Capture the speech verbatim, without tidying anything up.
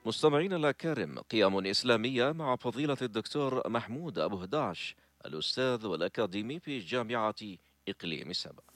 مستمعين الأكارم، قيم إسلامية مع فضيلة الدكتور محمود أبو هداش، الأستاذ والأكاديمي في جامعة إقليم سبا.